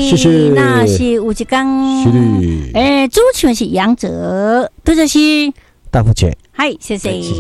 谢谢。 那是有一天，主持是杨哲，对着是大福姐， 嗨，谢谢。 谢谢。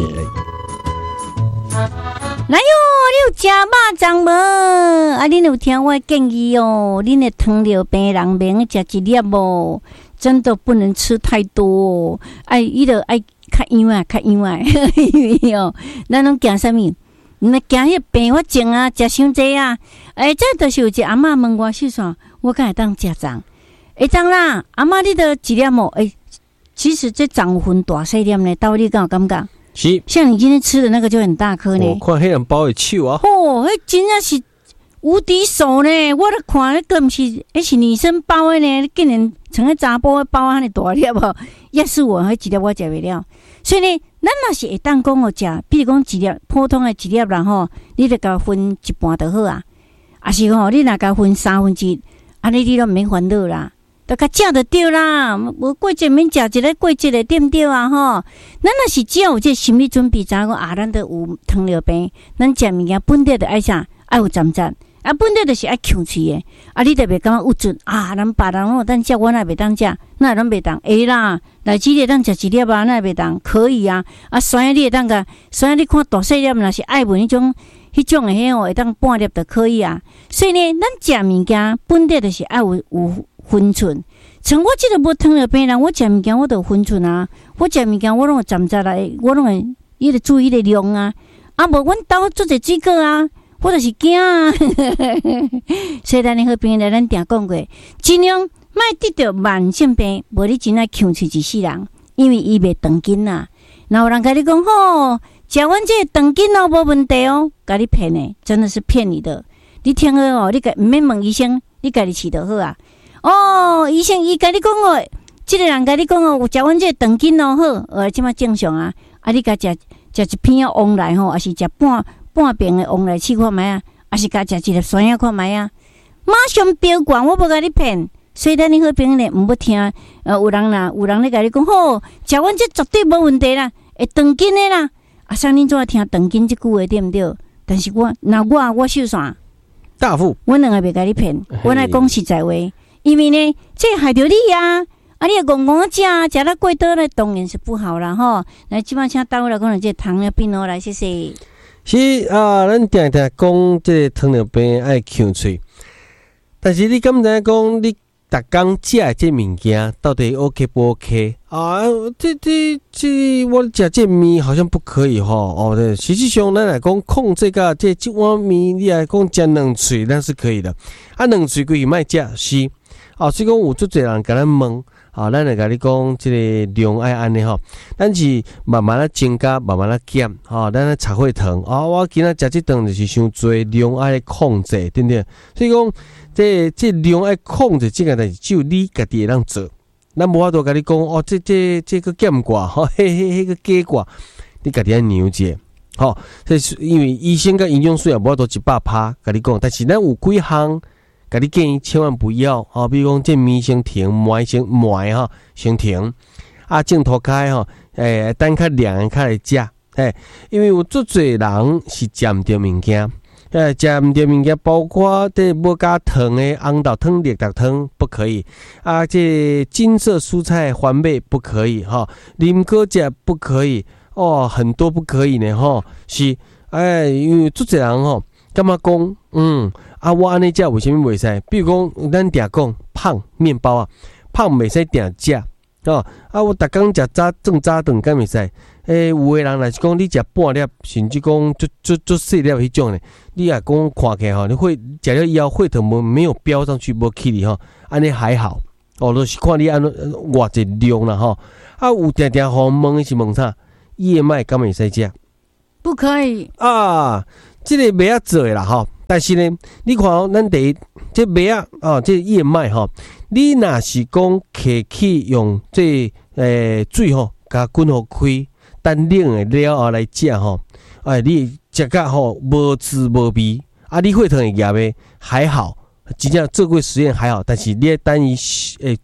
来哟，你有吃肉粽无？啊，恁有听我建议哦，恁的糖尿病人免食一粒哦，真的不能吃太多。伊就爱较样啊，因为哦，咱拢惊啥物？毋惊迄病发症啊，食伤济啊。这就是有一阿嬷问我是啥，我敢会当食粽？会当啦，阿嬷你都一粒哦。其实这粽有分大细粒呢，到底敢有感觉？ 是， 像你今天吃的那个就很大颗呢。 我看黑人包的手啊， 迄真正是无敌手呢！我都看那个不是，是女生包的呢，竟然成个查甫的包啊，那大粒哦！要是我，迄一粒我食不了。所以呢，咱若是会当讲哦食，比如讲一粒普通的一粒啦吼，你就甲分一半就好啊。啊是吼，你若甲分1/3，安尼你都免烦恼啦。都甲食就对啦，无过节免食一个过节的对不对啊？吼，咱若是只要有这心理准备，知影讲咱都有糖尿病，咱食物件本地就爱啥，爱有站站，本地就是爱呛喙的，你特别感觉有准咱别人拢有当食，我哪袂当食，那拢袂当，会啦，来几日当食一粒啊，那袂当，可以啊，酸你会当甲，酸你看大细粒，若是爱闻迄种的迄会当半粒就可以啊。所以呢，咱食物件本地就是爱有分寸，像我这个无糖尿病人，我食物件我都有分寸啊。我食物件我拢会站在来，我拢会伊个注意个量啊。无阮兜做者水果啊，我就是惊啊。所以咱的好朋友来，咱定讲过，尽量莫得到慢性病，无你真爱呛喙一世人，因为伊袂长筋啊。然后有人甲你讲吼，食阮这个长筋哦，无问题哦，甲你骗的，真的是骗你的。你听好哦，你毋免问医生，你家己试就好啊。医生伊甲你讲哦，这个人甲你讲哦，有食阮这个长筋哦好，即马正常啊。你甲食一片旺来吼，还是食半片的旺来试看卖啊，还是甲食一粒酸药看卖啊，马上飙高，我无甲你骗。所以咱你好朋友呢，毋要听有人咧甲你讲吼，食阮这绝对无问题啦，会长筋的啦。像恁怎听长筋这句话对毋对？但是我受伤大富， 我两个袂甲你骗，我来讲实在话。因为呢，这害着你啊！你也戆戆食到过多了，当然是不好啦吼。来，即摆请大家来讲这糖尿病哦，来谢谢。 是啊，咱定定讲这糖尿病爱呛喙，但是你敢知影讲你逐工食的这物件到底 OK 不 OK 啊？这我食这面好像不可以吼。对，实际上咱来讲控制个这一碗面，你来讲食两喙那是可以的。两喙规莫食是。所以讲有足侪人甲咱问，咱来甲你讲，即个量爱安尼吼，咱是慢慢啊增加，慢慢啊减，咱咧查血糖，我今仔食即顿就是伤侪量爱控制，对不对？所以讲，这量爱控制，这个代志只有你家己会当做，咱无法度甲你讲，这个减挂，迄个加挂，你家己爱量者，这是因为医生甲营养师也无法度100%甲你讲，但是咱有几项。甲你建议千万不要比如讲这面先停，糜先糜先停，镜头开等较凉较来食，因为有足侪人是食毋着物件，食毋着物件，包括这无加糖的红豆汤、绿豆汤不可以这金色蔬菜环贝不可以啉果汁不可以很多不可以呢是因为足侪人感觉讲我安尼食为什么袂使？比如讲，咱定讲胖面包胖袂使定食我逐工食正早顿敢袂使？有个人来是讲你食半粒，甚至讲就细粒迄种呢，你也讲看起来你会食了以后血糖没有飙上去，无起哩安尼还好就是看你安偌济量啦有定定互问的是问啥？燕麦敢袂使食？ 不可以这个袂晓做的啦但是呢，你看咱第一这麦这燕麦你若是讲摕去用这水甲滚互开，等冷的了后来食你食甲无滋无味你血糖会压的还好，真正做过实验还好，但是你等伊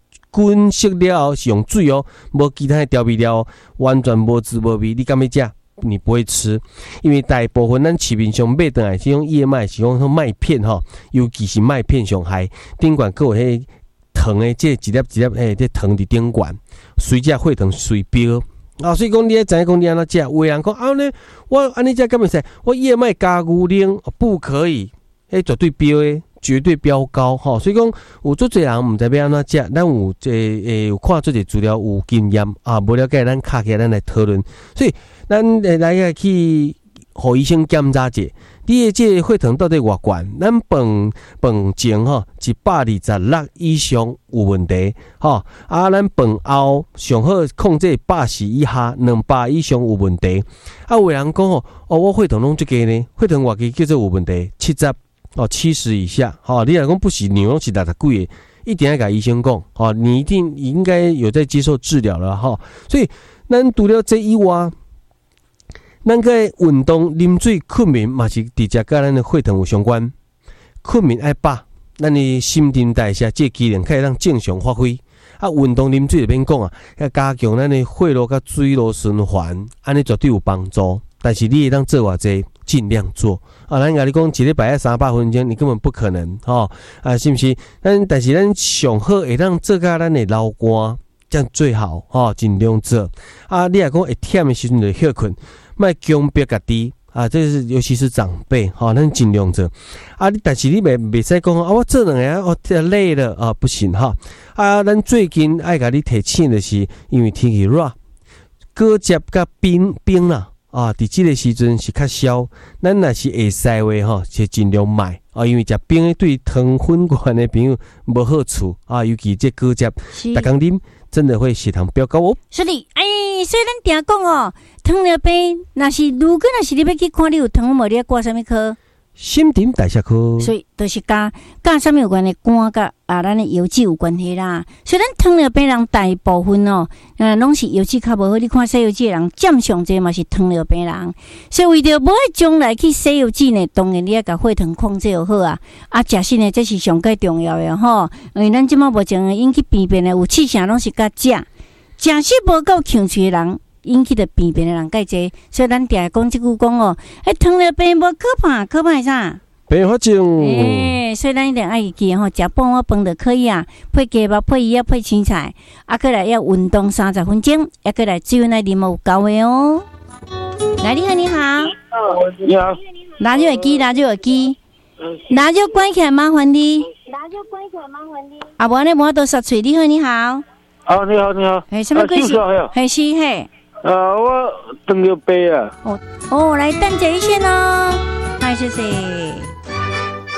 滚熟了后是用水无其他的调味料完全无滋无味，你敢要食？ 你不会吃，因为大部分咱市面上买回来这种燕麦是讲麦片哈，尤其是麦片上害，顶管还有迄糖的，这一粒一粒这糖伫顶管，随只血糖随飙。啊，所以讲你要知影讲你安怎食，有的人讲啊呢，我安尼食敢会使，我燕麦加牛奶不可以，绝对飙的。绝对飙高哈，所以讲有足侪人毋知要安怎食，咱有有看足侪资料有经验啊，无了解咱卡起来咱来讨论，所以咱来去互医生检查者，你的这血糖到底偌悬？咱饭前126以上有问题，吼啊，咱饭后上好控制80以下，200以上有问题。啊，有人讲哦，我血糖拢足低呢，血糖偌低叫做有问题，70以下，你若讲不是牛拢是60几的，一定要甲医生讲，你一定应该有在接受治疗了，所以咱除了这以外，咱个运动、啉水、困眠嘛是直接甲咱的血糖有相关。困眠爱饱，咱的新陈代谢这机能可以让正常发挥。啊，运动啉水就免讲啊，要加强咱的血路甲水路循环，安尼绝对有帮助。但是你会当做偌济？尽量做啊！咱甲你讲一日摆300分钟，你根本不可能啊，是不是？但是咱上好会当做甲咱的流汗，这样最好尽量做啊！你若讲会忝的时阵就休困，莫强迫家己啊！这是尤其是长辈咱尽量做啊！但是你袂使讲啊，我做2个我累了啊，不行啊！咱最近爱甲你提醒的是，因为天气热，果汁甲冰啦。啊，伫即个时阵是较少，咱若是会使话就尽量买啊，因为食冰的对糖分高的朋友无好处啊，尤其这果汁，逐工啉真的会血糖飙高哦。 所以所以咱定讲糖尿病，如果你要去看你有糖无，你要挂什么科？ 新陈代谢科， 所以都是甲什么有关的肝甲咱的油脂有关系啦。所以咱糖尿病人大部分拢是油脂较无好。你看西油脂的人占上侪嘛是糖尿病人，所以为着无爱将来去西油脂呢，当然你要甲血糖控制好啊。食食呢，这是上介重要的因为咱即马目前引起病变的有70%拢是甲食食无够强壮的人。引起的病变的人介济，所以咱定讲即句讲糖尿病无可怕，可怕是啥？ 并发症。 所以咱一定爱记食半碗饭就可以啊，配鸡肉、配鱼啊、配青菜，过来要运动30分钟，过来水来啉有够的哦。来，你好，你好， 你好， 拿就耳机，拿就关起来，麻烦你。啊，无呢，无多说嘴。你好，你好。 你好。 什么贵姓？是。 我糖尿病啊。 来等一下哦。谢谢。